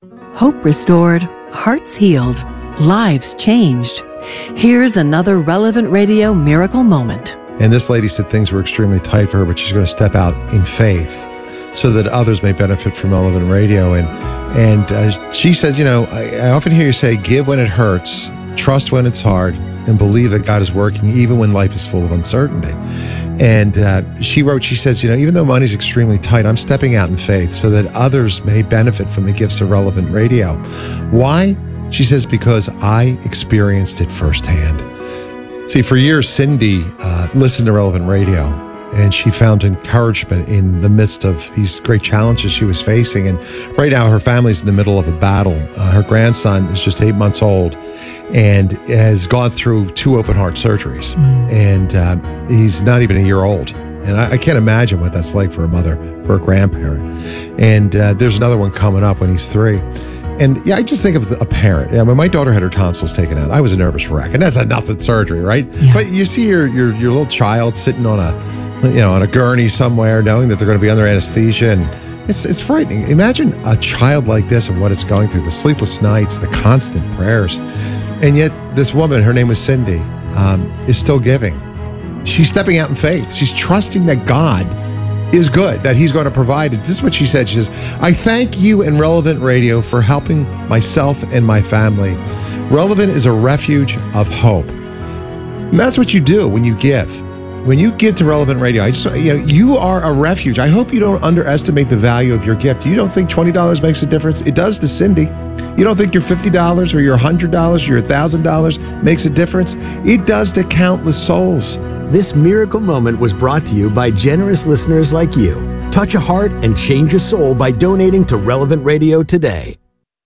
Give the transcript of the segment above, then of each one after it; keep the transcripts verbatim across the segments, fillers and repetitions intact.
Hope restored, hearts healed, lives changed. Here's another Relevant Radio miracle moment. And this lady said things were extremely tight for her, but she's going to step out in faith so that others may benefit from Relevant Radio. And and uh, she said, you know, I, I often hear you say, give when it hurts, trust when it's hard, and believe that God is working even when life is full of uncertainty. And uh, she wrote, she says, you know, even though money's extremely tight, I'm stepping out in faith so that others may benefit from the gifts of Relevant Radio. Why? She says, because I experienced it firsthand. See, for years, Cindy uh, listened to Relevant Radio, and she found encouragement in the midst of these great challenges she was facing. And right now, her family's in the middle of a battle. Uh, her grandson is just eight months old and has gone through two open heart surgeries. Mm. And uh, he's not even a year old. And I, I can't imagine what that's like for a mother, for a grandparent. And uh, there's another one coming up when he's three. And yeah, I just think of a parent. Yeah, when my daughter had her tonsils taken out, I was a nervous wreck, and that's a nothing surgery, right? Yeah. But you see your, your your little child sitting on a, you know, on a gurney somewhere, knowing that they're going to be under anesthesia, and it's it's frightening. Imagine a child like this and what it's going through: the sleepless nights, the constant prayers, and yet this woman, her name was Cindy, um, is still giving. She's stepping out in faith. She's trusting that God is good, that he's going to provide it. This is what she said. She says, I thank you and Relevant Radio for helping myself and my family. Relevant is a refuge of hope. And that's what you do when you give. When you give to Relevant Radio, I just, you know, you are a refuge. I hope you don't underestimate the value of your gift. You don't think twenty dollars makes a difference? It does to Cindy. You don't think your fifty dollars or your one hundred dollars or your one thousand dollars makes a difference? It does to countless souls. This miracle moment was brought to you by generous listeners like you. Touch a heart and change a soul by donating to Relevant Radio today.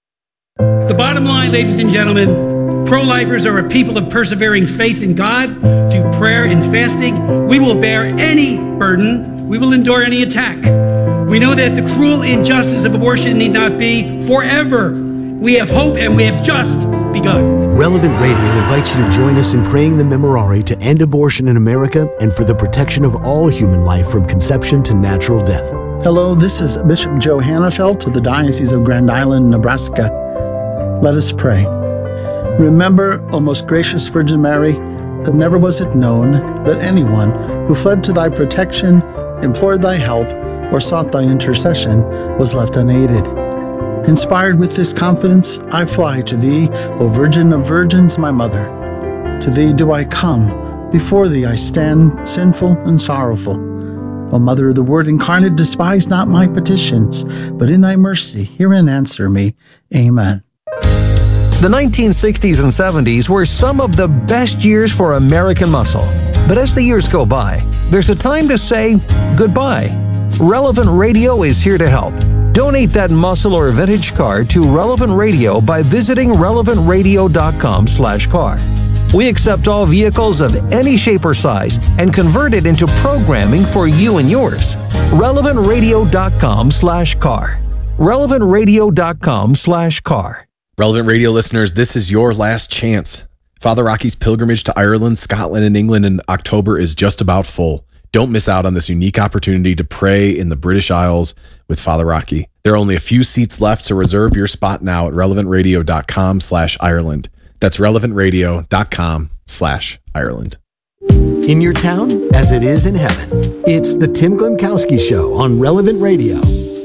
The bottom line, ladies and gentlemen, pro-lifers are a people of persevering faith in God through prayer and fasting. We will bear any burden. We will endure any attack. We know that the cruel injustice of abortion need not be forever. We have hope, and we have just begun. Relevant Radio invites you to join us in praying the Memorare to end abortion in America and for the protection of all human life from conception to natural death. Hello, this is Bishop Joe Hannafelt of the Diocese of Grand Island, Nebraska. Let us pray. Remember, O most gracious Virgin Mary, that never was it known that anyone who fled to thy protection, implored thy help, or sought thy intercession was left unaided. Inspired with this confidence, I fly to thee, O Virgin of Virgins, my mother. To thee do I come, before thee I stand, sinful and sorrowful. O Mother of the Word incarnate, despise not my petitions, but in thy mercy hear and answer me. Amen. The nineteen sixties and seventies were some of the best years for American muscle. But as the years go by, there's a time to say goodbye. Relevant Radio is here to help. Donate that muscle or vintage car to Relevant Radio by visiting relevant radio dot com slash car. We accept all vehicles of any shape or size and convert it into programming for you and yours. relevant radio dot com slash car. relevant radio dot com slash car. Relevant Radio listeners, this is your last chance. Father Rocky's pilgrimage to Ireland, Scotland, and England in October is just about full. Don't miss out on this unique opportunity to pray in the British Isles with Father Rocky. There are only a few seats left, so reserve your spot now at relevant radio dot com slash Ireland. That's relevant radio dot com slash Ireland. In your town, as it is in heaven, it's the Tim Glemkowski Show on Relevant Radio.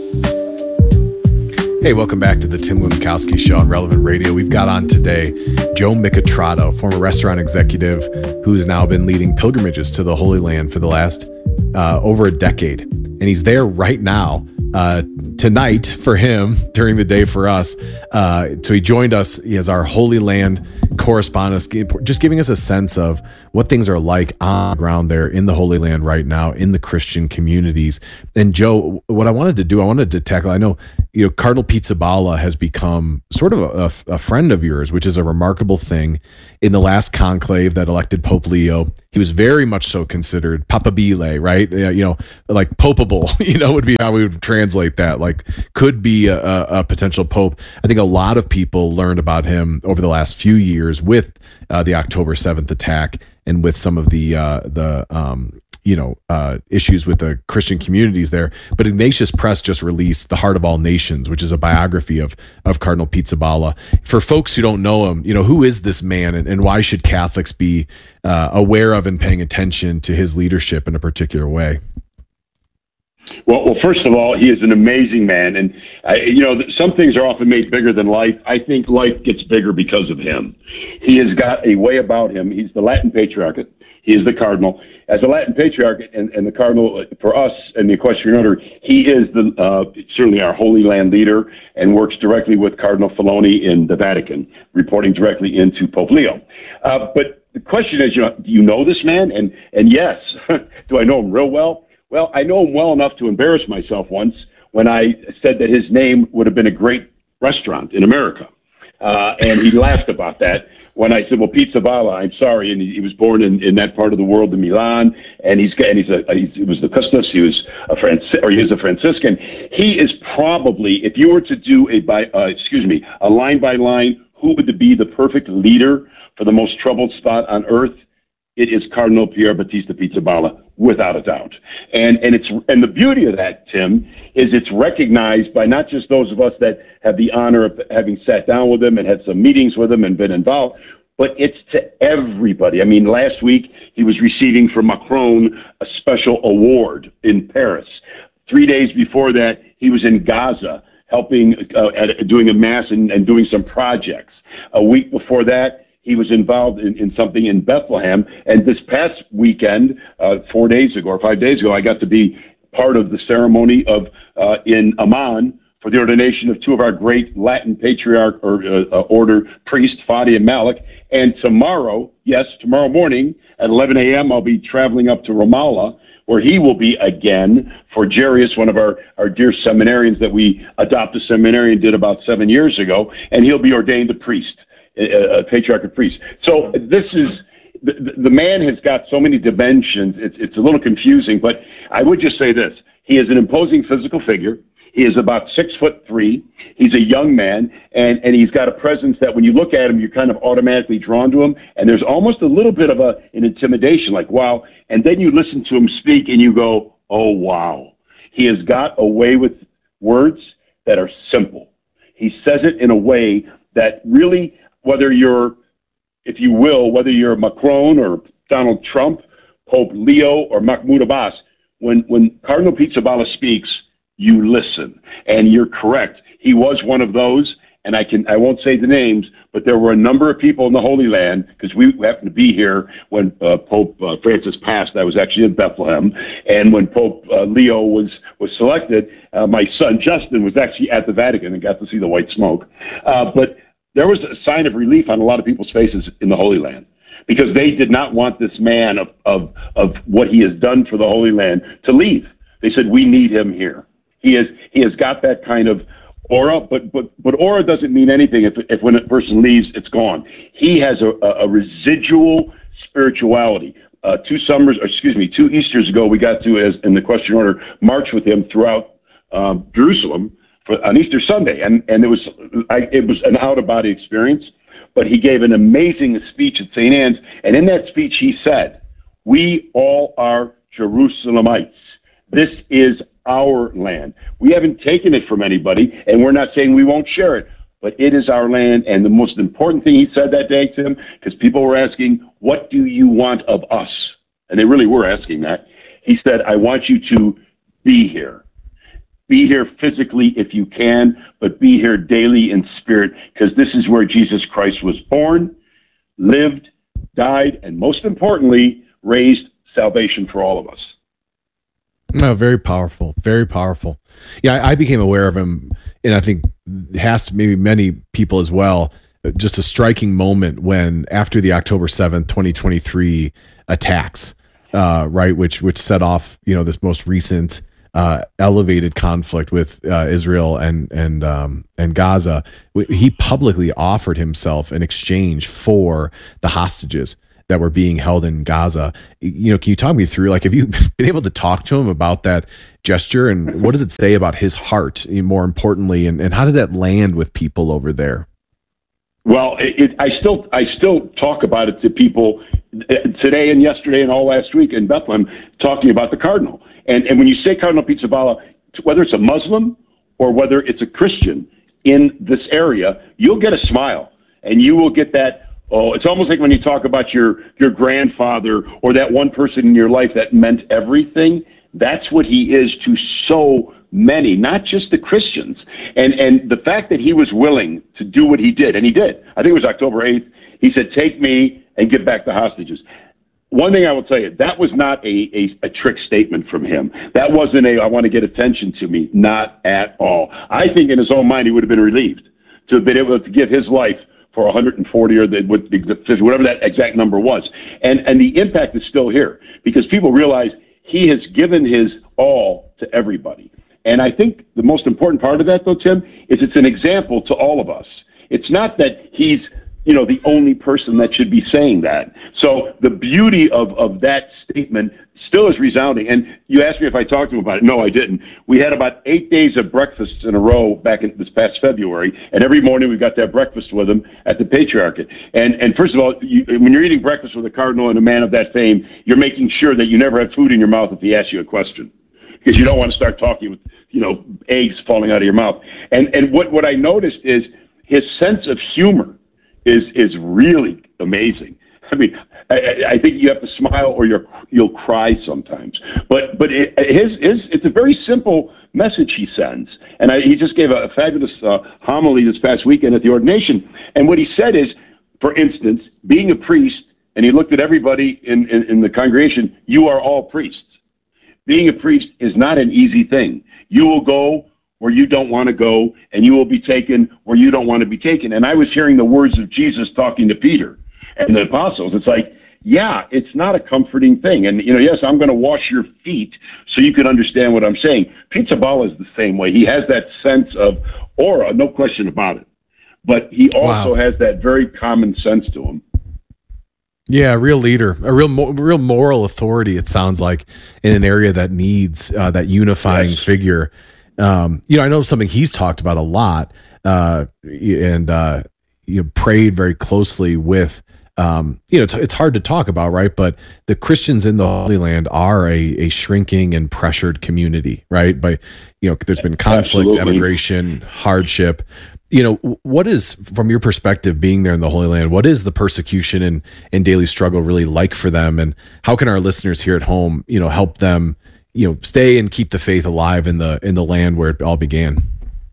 Hey, welcome back to the Tim Glemkowski Show on Relevant Radio. We've got on today Joe Micatrato, former restaurant executive who's now been leading pilgrimages to the Holy Land for the last uh, over a decade. And he's there right now, uh, tonight for him, during the day for us. Uh, so he joined us as our Holy Land correspondent, just giving us a sense of what things are like on the ground there in the Holy Land right now, in the Christian communities. And Joe, what I wanted to do, I wanted to tackle, I know, you know, Cardinal Pizzaballa has become sort of a, a friend of yours, which is a remarkable thing. In the last conclave that elected Pope Leo, he was very much so considered papabile, right? You know, like popeable, you know, would be how we would translate that, like could be a, a potential pope. I think a lot of people learned about him over the last few years with uh, the October seventh attack and with some of the uh, the um, you know, uh, issues with the Christian communities there. But Ignatius Press just released The Heart of All Nations, which is a biography of of Cardinal Pizzaballa. For folks who don't know him, you know, who is this man, and, and why should Catholics be uh, aware of and paying attention to his leadership in a particular way? Well, well, first of all, he is an amazing man. And, I, you know, some things are often made bigger than life. I think life gets bigger because of him. He has got a way about him. He's the Latin Patriarchate. He is the Cardinal. As a Latin Patriarch and, and the Cardinal, for us in the Equestrian Order, he is the uh, certainly our Holy Land leader and works directly with Cardinal Filoni in the Vatican, reporting directly into Pope Leo. Uh, but the question is, you know, do you know this man? And, and yes, do I know him real well? Well, I know him well enough to embarrass myself once when I said that his name would have been a great restaurant in America. Uh, and he laughed about that when I said, well, Pizzaballa, I'm sorry. And he, he was born in, in that part of the world, in Milan. And he's, and he's a, he's, he was the Custos. He was a Francis, or he is a Franciscan. He is probably, if you were to do a by, uh, excuse me, a line by line, who would be the perfect leader for the most troubled spot on earth? It is Cardinal Pier Battista Pizzaballa, without a doubt. And and it's and the beauty of that, Tim, is it's recognized by not just those of us that have the honor of having sat down with him and had some meetings with him and been involved, but it's to everybody. I mean, last week he was receiving from Macron a special award in Paris. Three days before that, he was in Gaza helping, uh, at, doing a mass and, and doing some projects. A week before that, he was involved in, in something in Bethlehem. And this past weekend, uh, four days ago or five days ago, I got to be part of the ceremony of uh, in Amman for the ordination of two of our great Latin patriarch or uh, uh, order priests, Fadi and Malik. And tomorrow, yes, tomorrow morning at eleven a.m., I'll be traveling up to Ramallah, where he will be again for Jarius, one of our, our dear seminarians that we adopted seminarian did about seven years ago, and he'll be ordained a priest. A, a patriarch of priests. So this is, the, the man has got so many dimensions, it's, it's a little confusing, but I would just say this. He is an imposing physical figure. He is about six foot three. He's a young man, and, and he's got a presence that when you look at him, you're kind of automatically drawn to him, and there's almost a little bit of a, an intimidation, like, wow. And then you listen to him speak, and you go, oh, wow. He has got a way with words that are simple. He says it in a way that really, whether you're, if you will, whether you're Macron or Donald Trump, Pope Leo or Mahmoud Abbas, when, when Cardinal Pizzaballa speaks, you listen. And you're correct. He was one of those, and I can I won't say the names, but there were a number of people in the Holy Land, because we happened to be here when uh, Pope uh, Francis passed. I was actually in Bethlehem. And when Pope uh, Leo was, was selected, uh, my son Justin was actually at the Vatican and got to see the white smoke. Uh, but there was a sign of relief on a lot of people's faces in the Holy Land, because they did not want this man of, of, of what he has done for the Holy Land to leave. They said, we need him here. He is, he has got that kind of aura, but, but, but aura doesn't mean anything if, if when a person leaves, it's gone. He has a, a residual spirituality. Uh, two summers, or excuse me, two Easters ago, we got to, as in the Equestrian Order, march with him throughout um, Jerusalem for, on Easter Sunday, and and it was I, it was an out of body experience. But he gave an amazing speech at Saint Anne's, and in that speech he said, "We all are Jerusalemites. This is our land. We haven't taken it from anybody, and we're not saying we won't share it, but it is our land." And the most important thing he said that day, Tim, because people were asking, "What do you want of us?" And they really were asking that. He said, "I want you to be here. Be here physically if you can, but be here daily in spirit, because this is where Jesus Christ was born, lived, died, and most importantly, raised salvation for all of us." No, very powerful, very powerful. Yeah, I, I became aware of him, and I think has to maybe many people as well. Just a striking moment when, after the October seventh, twenty twenty-three attacks, uh, right, which which set off, you know, this most recent uh, elevated conflict with uh, Israel and and um, and Gaza. He publicly offered himself in exchange for the hostages that were being held in Gaza. You know, can you talk me through, like, have you been able to talk to him about that gesture, and what does it say about his heart, more importantly, and, and how did that land with people over there? Well, it, it, I still I still talk about it to people today and yesterday and all last week in Bethlehem talking about the cardinal. And, and when you say Cardinal Pizzaballa, whether it's a Muslim or whether it's a Christian in this area, you'll get a smile, and you will get that. Oh, it's almost like when you talk about your, your grandfather or that one person in your life that meant everything. That's what he is to so many, not just the Christians. And and the fact that he was willing to do what he did, and he did. I think it was October eighth. He said, "Take me and give back the hostages." One thing I will tell you, that was not a, a, a trick statement from him. That wasn't a, I want to get attention to me. Not at all. I think in his own mind, he would have been relieved to have been able to give his life for one hundred forty or the, whatever that exact number was. And, and the impact is still here because people realize he has given his all to everybody. And I think the most important part of that, though, Tim, is it's an example to all of us. It's not that he's, you know, the only person that should be saying that. So the beauty of, of that statement still is resounding. And you asked me if I talked to him about it. No, I didn't. We had about eight days of breakfasts in a row back in this past February, and every morning we got to have breakfast with him at the Patriarchate. And and first of all, you, when you're eating breakfast with a cardinal and a man of that fame, you're making sure that you never have food in your mouth if he asks you a question, because you don't want to start talking with, you know, eggs falling out of your mouth. And and what, what I noticed is his sense of humor is is really amazing. I mean, I, I think you have to smile or you're, you'll cry sometimes. But but it, his his it's a very simple message he sends. And I, he just gave a, a fabulous uh, homily this past weekend at the ordination. And what he said is, for instance, being a priest, and he looked at everybody in, in, in the congregation, you are all priests. Being a priest is not an easy thing. You will go where you don't want to go, and you will be taken where you don't want to be taken. And I was hearing the words of Jesus talking to Peter and the apostles. It's like, yeah, it's not a comforting thing. And, you know, yes, I'm going to wash your feet so you can understand what I'm saying. Pizzaballa is the same way. He has that sense of aura, no question about it. But he also wow. has that very common sense to him. Yeah, a real leader, a real, mo- real moral authority. It sounds like in an area that needs uh, that unifying yes. figure. Um, you know, I know something he's talked about a lot, uh, and uh, you know, prayed very closely with. Um, you know, it's, it's hard to talk about, right? But the Christians in the Holy Land are a, a shrinking and pressured community, right? By, you know, there's been conflict, Absolutely. emigration, hardship. You know, what is, from your perspective, being there in the Holy Land, what is the persecution and, and daily struggle really like for them? And how can our listeners here at home, you know, help them, you know, stay and keep the faith alive in the in the land where it all began?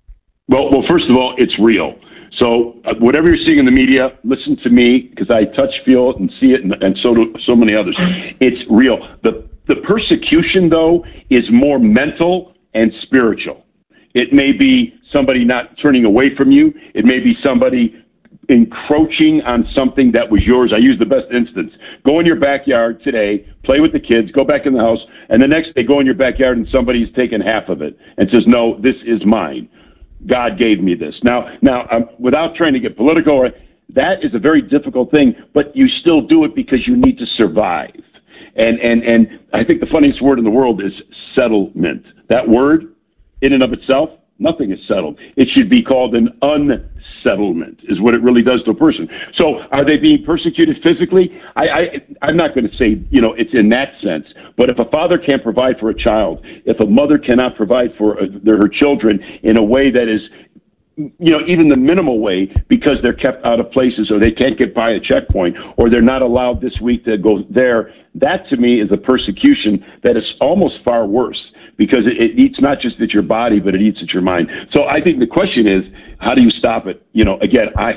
Well, well, first of all, it's real. So uh, whatever you're seeing in the media, listen to me, because I touch, feel it, and see it, and, and so do so many others. It's real. The the persecution, though, is more mental and spiritual. It may be somebody not turning away from you. It may be somebody encroaching on something that was yours. I use the best instance. Go in your backyard today, play with the kids, go back in the house, and the next day go in your backyard and somebody's taken half of it and says, no, this is mine. God gave me this. Now, now, um, without trying to get political, or, that is a very difficult thing, but you still do it because you need to survive. And, and, and I think the funniest word in the world is settlement. That word, in and of itself, nothing is settled. It should be called an unsettlement, is what it really does to a person. So are they being persecuted physically? I, I, I'm not going to say, you know, it's in that sense. But if a father can't provide for a child, if a mother cannot provide for uh, their, her children in a way that is, you know, even the minimal way, because they're kept out of places or they can't get by a checkpoint or they're not allowed this week to go there, that to me is a persecution that is almost far worse. Because it, it eats not just at your body, but it eats at your mind. So I think the question is, how do you stop it? You know, again, I,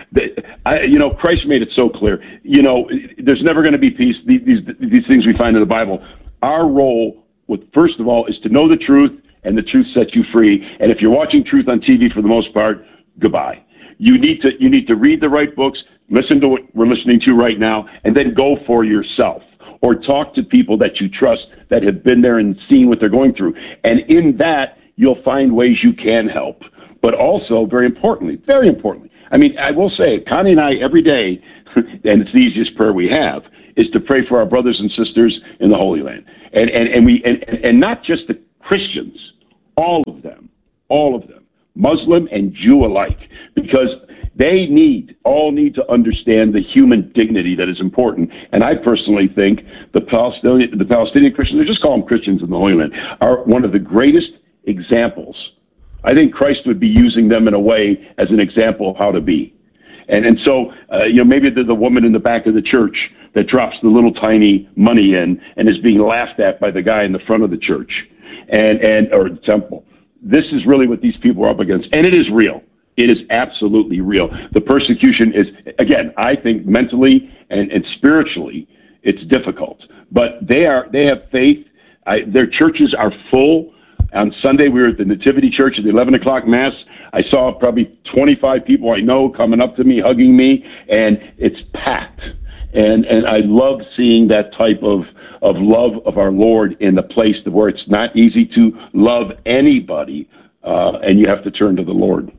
I you know, Christ made it so clear. You know, there's never going to be peace. These, these these things we find in the Bible. Our role, with first of all, is to know the truth, and the truth sets you free. And if you're watching truth on T V for the most part, goodbye. You need to you need to read the right books, listen to what we're listening to right now, and then go for yourself. Or talk to people that you trust that have been there and seen what they're going through. And in that, you'll find ways you can help. But also, very importantly, very importantly, I mean, I will say, Connie and I, every day, and it's the easiest prayer we have, is to pray for our brothers and sisters in the Holy Land. And, and, and, we, and, and not just the Christians, all of them, all of them, Muslim and Jew alike, because they need, all need to understand the human dignity that is important. And I personally think the Palestinian, the Palestinian Christians, they just call them Christians in the Holy Land, are one of the greatest examples. I think Christ would be using them in a way as an example of how to be. And and so, uh, you know, maybe they're the woman in the back of the church that drops the little tiny money in and is being laughed at by the guy in the front of the church and, and or the temple. This is really what these people are up against. And it is real. It is absolutely real. The persecution is, again, I think mentally and, and spiritually, it's difficult. But they are they have faith. I, their churches are full. On Sunday, we were at the Nativity Church at the eleven o'clock Mass. I saw probably twenty-five people I know coming up to me, hugging me, and it's packed. And and I love seeing that type of, of love of our Lord in the place where it's not easy to love anybody, uh, and you have to turn to the Lord.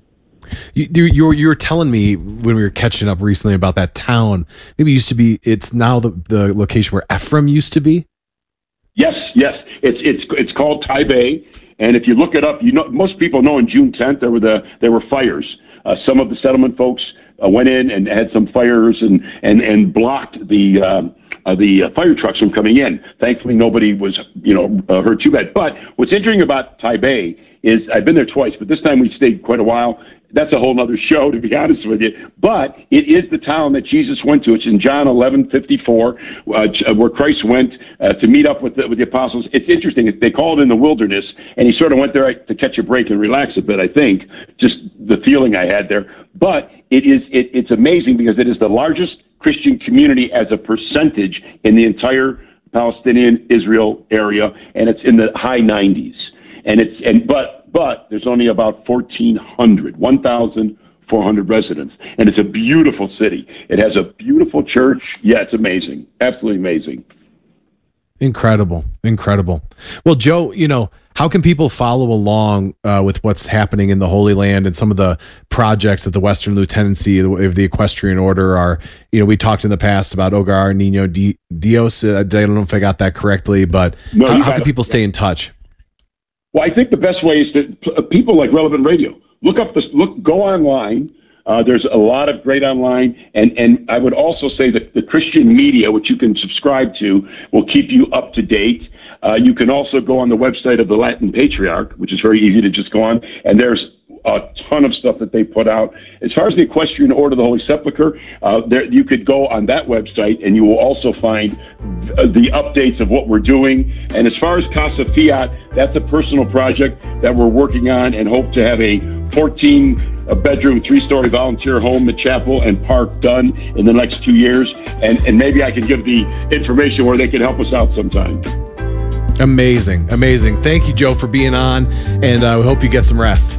You, you, you were telling me when we were catching up recently about that town. Maybe it used to be, it's now the, the location where Ephraim used to be? Yes, yes. It's it's it's called Taibeh, and if you look it up, you know most people know on June tenth there were the there were fires. Uh, some of the settlement folks uh, went in and had some fires and and and blocked the um, uh, the uh, fire trucks from coming in. Thankfully, nobody was you know uh, hurt too bad. But what's interesting about Taibeh is I've been there twice, but this time we stayed quite a while. That's a whole other show, to be honest with you. But it is the town that Jesus went to. It's in John eleven fifty-four, uh, where Christ went uh, to meet up with the, with the apostles. It's interesting. They call it in the wilderness, and he sort of went there to catch a break and relax a bit, I think, just the feeling I had there. But it is it, it's amazing because it is the largest Christian community as a percentage in the entire Palestinian Israel area, and it's in the high nineties. And it's and but but there's only about fourteen hundred, one thousand four hundred residents, and it's a beautiful city. It has a beautiful church. Yeah, it's amazing, absolutely amazing. Incredible, incredible. Well, Joe, you know, how can people follow along uh, with what's happening in the Holy Land and some of the projects that the Western Lieutenancy of the Equestrian Order are? You know, we talked in the past about Hogar Niño Dios. I don't know if I got that correctly, but no, how, how can people stay in touch? Well, I think the best way is that people like Relevant Radio look up this. Look, go online. Uh, there's a lot of great online, and and I would also say that the Christian media, which you can subscribe to, will keep you up to date. Uh, you can also go on the website of the Latin Patriarch, which is very easy to just go on, and there's a ton of stuff that they put out. As far as the Equestrian Order of the Holy Sepulchre, uh, there, you could go on that website and you will also find the updates of what we're doing. And as far as Casa Fiat, that's a personal project that we're working on and hope to have a fourteen bedroom, three-story volunteer home, the chapel, and park done in the next two years. And, and maybe I can give the information where they can help us out sometime. Amazing, amazing. Thank you, Joe, for being on, and I uh, hope you get some rest.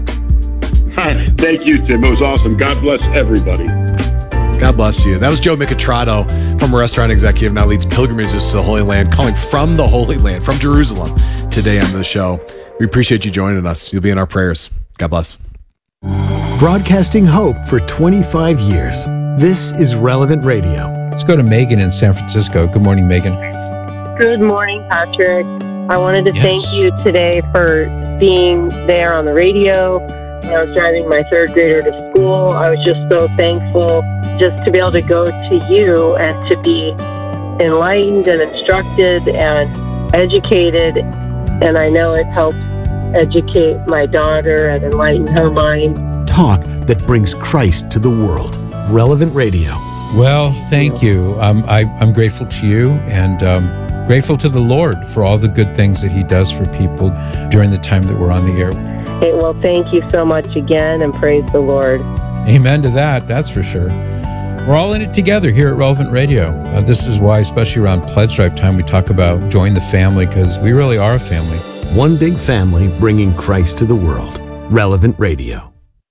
Thank you, Tim. It was awesome. God bless everybody. God bless you. That was Joe Micatrato, former restaurant executive, now leads pilgrimages to the Holy Land, calling from the Holy Land, from Jerusalem, today on the show. We appreciate you joining us. You'll be in our prayers. God bless. Broadcasting hope for twenty-five years. This is Relevant Radio. Let's go to Megan in San Francisco. Good morning, Megan. Good morning, Patrick. I wanted to yes. thank you today for being there on the radio. When I was driving my third grader to school, I was just so thankful just to be able to go to you and to be enlightened and instructed and educated. And I know it helps educate my daughter and enlighten her mind. Talk that brings Christ to the world. Relevant Radio. Well, thank you. Um, I, I'm grateful to you and um, grateful to the Lord for all the good things that He does for people during the time that we're on the air. Hey, well, thank you so much again, and praise the Lord. Amen to that, that's for sure. We're all in it together here at Relevant Radio. Uh, this is why, especially around Pledge Drive time, we talk about join the family, because we really are a family. One big family bringing Christ to the world. Relevant Radio.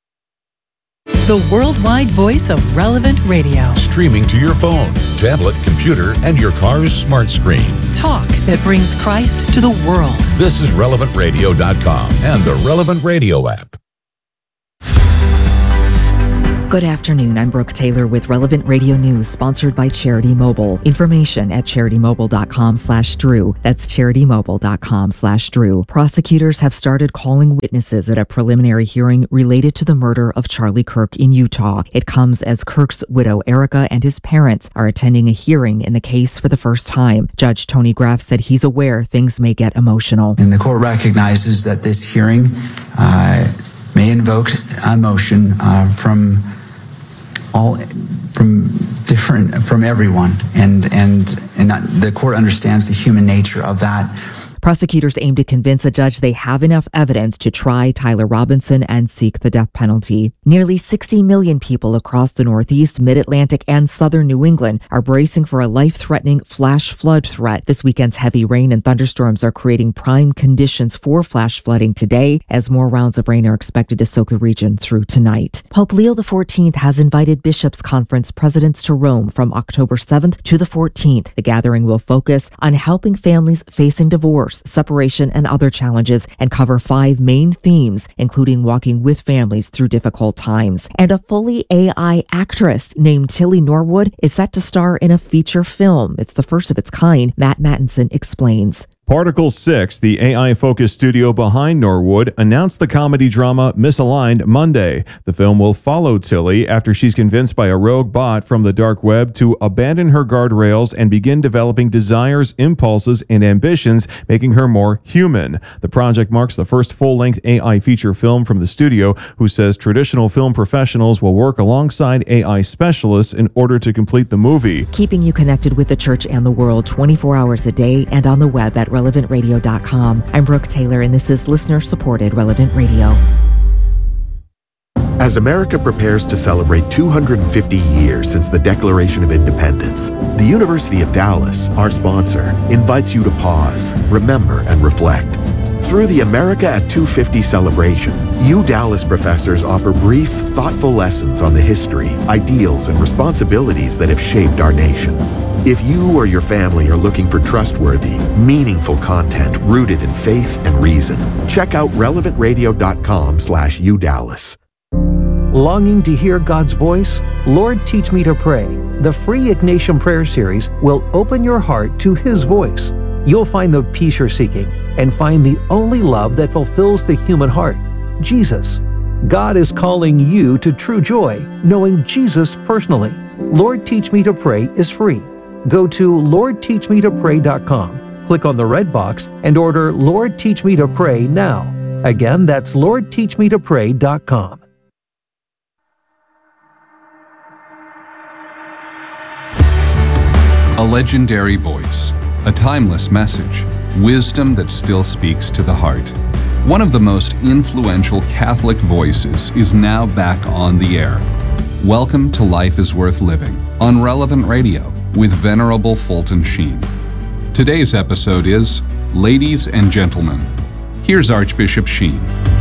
The worldwide voice of Relevant Radio. Streaming to your phone, tablet, computer, and your car's smart screen. Talk that brings Christ to the world. This is relevant radio dot com and the Relevant Radio app. Good afternoon. I'm Brooke Taylor with Relevant Radio News, sponsored by Charity Mobile. Information at charitymobile.com slash Drew. That's charitymobile.com slash Drew. Prosecutors have started calling witnesses at a preliminary hearing related to the murder of Charlie Kirk in Utah. It comes as Kirk's widow, Erica, and his parents are attending a hearing in the case for the first time. Judge Tony Graff said he's aware things may get emotional. And the court recognizes that this hearing uh, may invoke emotion uh, from all from different from everyone, and and and that the court understands the human nature of that. Prosecutors aim to convince a judge they have enough evidence to try Tyler Robinson and seek the death penalty. Nearly sixty million people across the Northeast, Mid-Atlantic, and southern New England are bracing for a life-threatening flash flood threat. This weekend's heavy rain and thunderstorms are creating prime conditions for flash flooding today, as more rounds of rain are expected to soak the region through tonight. Pope Leo the fourteenth has invited Bishops' Conference presidents to Rome from October seventh to the fourteenth. The gathering will focus on helping families facing divorce, separation, and other challenges, and cover five main themes, including walking with families through difficult times. And a fully A I actress named Tilly Norwood is set to star in a feature film. It's the first of its kind. Matt Mattinson explains. Particle six, the A I-focused studio behind Norwood, announced the comedy drama Misaligned Monday. The film will follow Tilly after she's convinced by a rogue bot from the dark web to abandon her guardrails and begin developing desires, impulses, and ambitions, making her more human. The project marks the first full-length A I feature film from the studio, who says traditional film professionals will work alongside A I specialists in order to complete the movie. Keeping you connected with the church and the world twenty-four hours a day and on the web at relevant radio dot com. I'm Brooke Taylor, and this is listener-supported Relevant Radio. As America prepares to celebrate two hundred fifty years since the Declaration of Independence, the University of Dallas, our sponsor, invites you to pause, remember, and reflect. Through the America at two fifty celebration, U Dallas professors offer brief, thoughtful lessons on the history, ideals, and responsibilities that have shaped our nation. If you or your family are looking for trustworthy, meaningful content rooted in faith and reason, check out relevant radio dot com slash U Dallas. Longing to hear God's voice? Lord, Teach Me to Pray. The free Ignatian Prayer Series will open your heart to His voice. You'll find the peace you're seeking and find the only love that fulfills the human heart, Jesus. God is calling you to true joy, knowing Jesus personally. Lord, Teach Me to Pray is free. Go to lord teach me to pray dot com, click on the red box, and order Lord Teach Me to Pray now. Again, that's lord teach me to pray dot com. A legendary voice, a timeless message, wisdom that still speaks to the heart. One of the most influential Catholic voices is now back on the air. Welcome to Life is Worth Living on Relevant Radio with Venerable Fulton Sheen. Today's episode is Ladies and Gentlemen. Here's Archbishop Sheen.